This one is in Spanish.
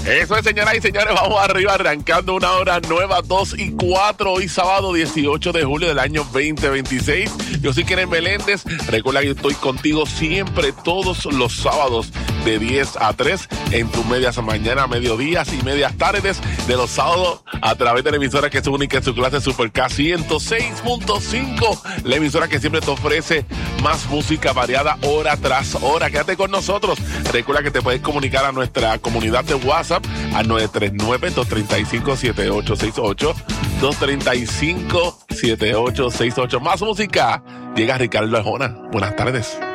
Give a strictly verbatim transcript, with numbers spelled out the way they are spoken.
Eso es, señoras y señores, vamos arriba, arrancando una hora nueva, dos y cuatro, hoy sábado dieciocho de julio del año veinte veintiséis. Yo soy Kenneth Meléndez. Recuerda que yo estoy contigo siempre, todos los sábados de diez a tres, en tus medias mañana, mediodías y medias tardes de los sábados, a través de la emisora que es única en su clase, Super K ciento seis punto cinco, la emisora que siempre te ofrece más música variada hora tras hora. Quédate con nosotros. Recuerda que te puedes comunicar a nuestra comunidad de WhatsApp al nueve tres nueve, dos tres cinco, siete ocho seis ocho, dos tres cinco, siete ocho seis ocho. Más música. Llega Ricardo Arjona. Buenas tardes.